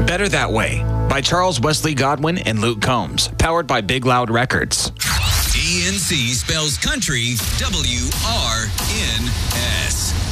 Better That Way by Charles Wesley Godwin and Luke Combs. Powered by Big Loud Records. ENC spells country W-R-N-S.